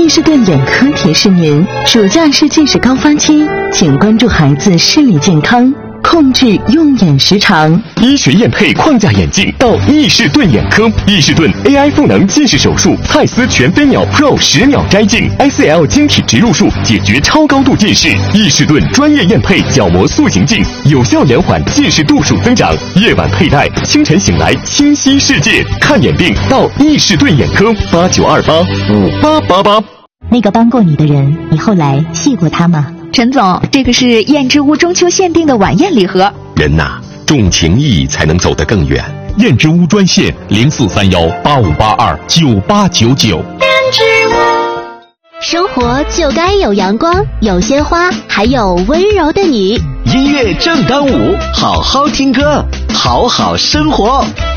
易士顿眼科提示您，暑假是近视高发期，请关注孩子视力健康，控制用眼时长。 医学验配框架眼镜到易士顿眼科，易士顿 AI 赋能近视手术，蔡司全飞秒 Pro 10秒摘镜 ，ICL 晶体植入术解决超高度近视。易士顿专业验配角膜塑形镜，有效延缓近视度数增长。夜晚佩戴，清晨醒来清晰世界。看眼病到易士顿眼科，89285888。 那个帮过你的人，你后来谢过他吗？ 陈总，这个是燕之屋中秋限定的晚宴礼盒。 人呐，重情义才能走得更远。 燕之屋专线043185829899。燕之屋。 生活就该有阳光，有鲜花，还有温柔的你。 音乐正当午，好好听歌，好好生活。